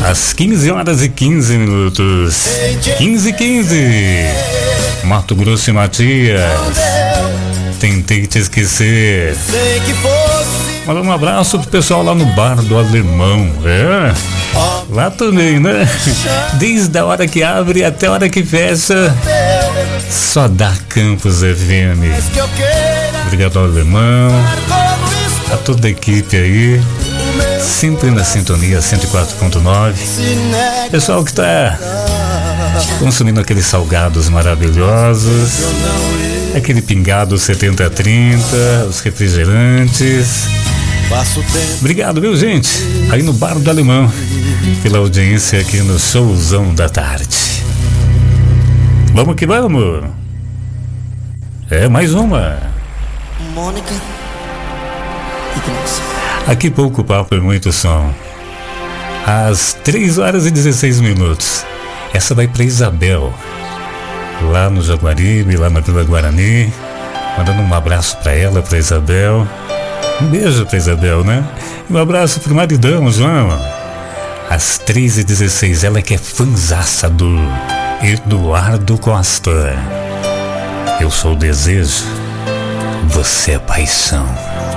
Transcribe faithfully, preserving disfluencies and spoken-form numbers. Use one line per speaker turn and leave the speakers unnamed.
Às quinze horas e quinze minutos. quinze e quinze. Mato Grosso e Matias. Tentei te esquecer. Manda um abraço pro pessoal lá no Bar do Alemão. É, lá também, né? Desde a hora que abre até a hora que fecha, só dá Campus F M. Obrigado ao Alemão, a toda a equipe aí, sempre na sintonia cento e quatro ponto nove. Pessoal que tá consumindo aqueles salgados maravilhosos, aquele pingado setenta trinta, os refrigerantes. Obrigado, viu, gente? Aí no Bar do Alemão, pela audiência aqui no Showzão da Tarde. Vamos que vamos. É mais uma.
Mônica.
Aqui pouco papo e muito som. Às três horas e dezesseis minutos. Essa vai pra Isabel, lá no Jaguaribe, lá na Vila Guarani. Mandando um abraço pra ela, pra Isabel. Um beijo pra Isabel, né? E um abraço pro maridão, João. Às três e dezesseis, ela que é fanzaça do Eduardo Costa. Eu sou o desejo, você é paixão.